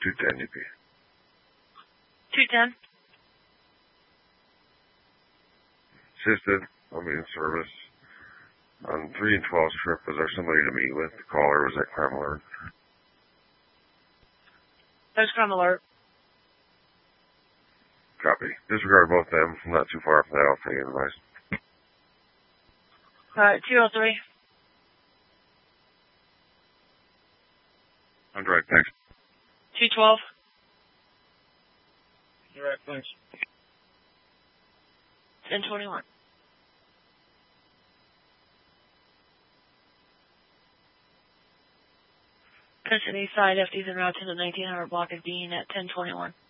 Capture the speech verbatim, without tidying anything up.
two ten U P. two ten. Assisted. I'll be in service. On three and twelve trip, was there somebody to meet with? The caller was at Crime Alert. There's Crime Alert. Copy. Disregard both them. I'm not too far from that. I'll take advice. Alright, two oh three. I'm direct, thanks. two twelve. Direct, thanks. ten twenty-one. Princeton East Side, F D's en route to the nineteen hundred block of Dean at ten twenty-one.